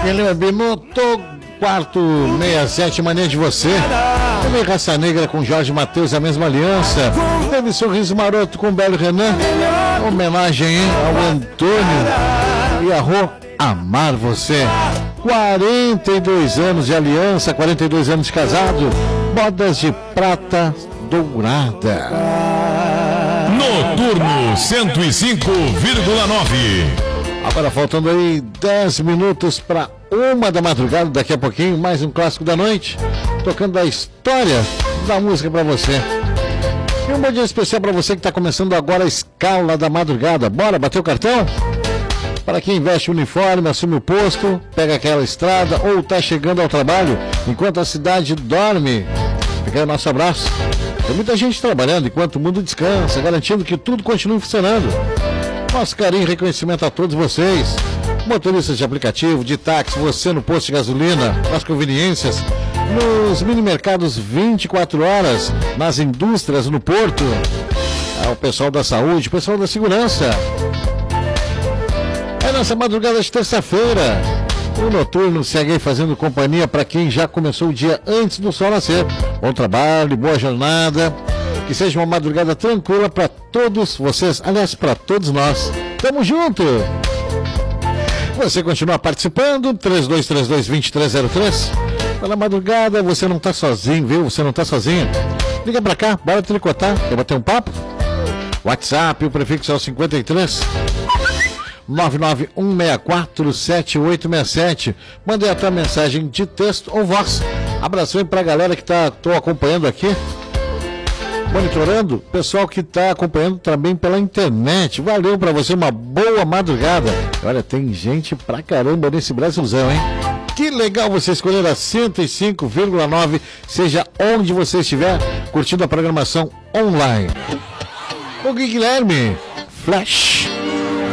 Guilherme Binotto, quarto 67, Mania de Você. Teve Raça Negra com Jorge Mateus, A Mesma Aliança. Teve Sorriso Maroto com Belo Renan. Homenagem ao Antônio e a Rô, Amar Você. 42 anos de aliança, 42 anos de casado. Bodas de prata dourada. Noturno 105,9. Agora faltando aí 10 minutos para 1 da madrugada, daqui a pouquinho, mais um clássico da noite, tocando a história da música para você. E um bom dia especial para você que está começando agora a escala da madrugada. Bora bater o cartão? Para quem veste o uniforme, assume o posto, pega aquela estrada ou está chegando ao trabalho enquanto a cidade dorme. Fica aí o nosso abraço. Tem muita gente trabalhando enquanto o mundo descansa, garantindo que tudo continue funcionando. Nosso carinho e reconhecimento a todos vocês. Motoristas de aplicativo, de táxi, você no posto de gasolina, nas conveniências, nos mini-mercados 24 horas, nas indústrias, no porto. O pessoal da saúde, o pessoal da segurança. É nossa madrugada de terça-feira. O Noturno segue aí fazendo companhia para quem já começou o dia antes do sol nascer. Bom trabalho, boa jornada. Que seja uma madrugada tranquila para todos vocês, aliás, para todos nós. Tamo junto! Você continua participando, 3232-2303. Pela madrugada, você não tá sozinho, viu? Você não tá sozinho. Liga pra cá, bora tricotar, quer bater um papo? WhatsApp, o prefixo é o 53 991647867. Mande a tua mensagem de texto ou voz. Abraço aí pra galera que tô acompanhando aqui, monitorando, pessoal que tá acompanhando também pela internet. Valeu pra você, uma boa madrugada. Olha, tem gente pra caramba nesse Brasilzão, hein? Que legal você escolher a 105,9, seja onde você estiver, curtindo a programação online. O Guilherme Flash.